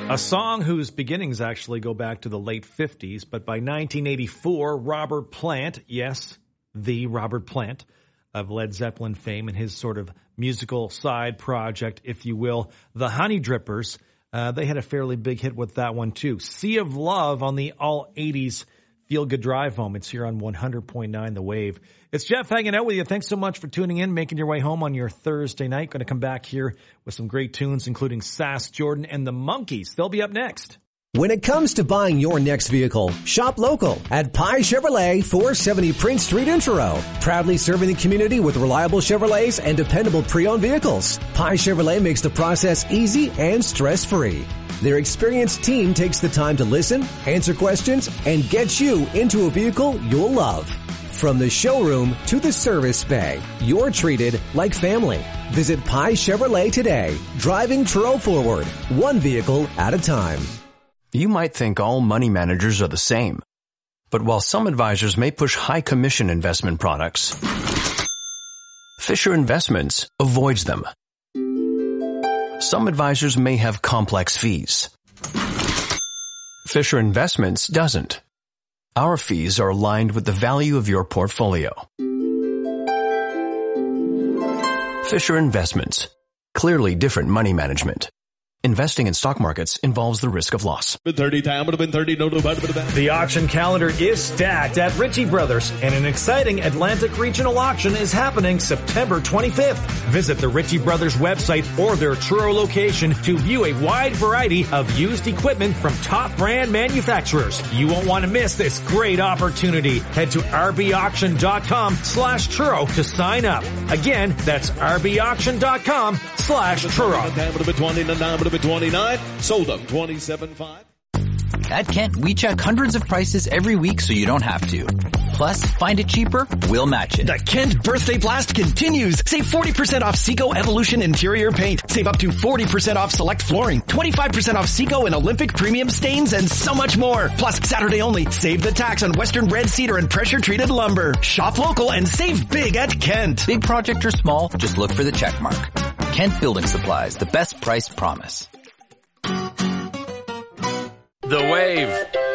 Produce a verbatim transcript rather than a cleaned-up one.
A song whose beginnings actually go back to the late fifties, but by nineteen eighty-four, Robert Plant, yes, the Robert Plant of Led Zeppelin fame and his sort of musical side project, if you will, the Honey Drippers, uh, they had a fairly big hit with that one too. Sea of Love on the all eighties Feel Good Drive home. It's here on one hundred point nine The Wave. It's Jeff hanging out with you. Thanks so much for tuning in, making your way home on your Thursday night. Going to come back here with some great tunes, including Sass Jordan and the Monkees. They'll be up next. When it comes to buying your next vehicle, shop local at Pye Chevrolet, four seventy Prince Street in Truro. Proudly serving the community with reliable Chevrolets and dependable pre-owned vehicles. Pye Chevrolet makes the process easy and stress-free. Their experienced team takes the time to listen, answer questions, and get you into a vehicle you'll love. From the showroom to the service bay, you're treated like family. Visit Pye Chevrolet today, driving Truro forward, one vehicle at a time. You might think all money managers are the same. But while some advisors may push high commission investment products, Fisher Investments avoids them. Some advisors may have complex fees. Fisher Investments doesn't. Our fees are aligned with the value of your portfolio. Fisher Investments. Clearly different money management. Investing in stock markets involves the risk of loss. The auction calendar is stacked at Ritchie Brothers, and an exciting Atlantic Regional Auction is happening September twenty-fifth. Visit the Ritchie Brothers website or their Truro location to view a wide variety of used equipment from top brand manufacturers. You won't want to miss this great opportunity. Head to rbauction.com slash Truro to sign up. Again, that's rbauction.com slash Truro. twenty-nine, sold them twenty-seven five. At Kent, we check hundreds of prices every week so you don't have to. Plus, find it cheaper, we'll match it. The Kent Birthday Blast continues. Save forty percent off Seco Evolution interior paint. Save up to forty percent off select flooring. twenty-five percent off Seco and Olympic premium stains and so much more. Plus, Saturday only, save the tax on Western red cedar and pressure treated lumber. Shop local and save big at Kent. Big project or small, just look for the check mark. Kent Building Supplies, the best price promise. The Wave.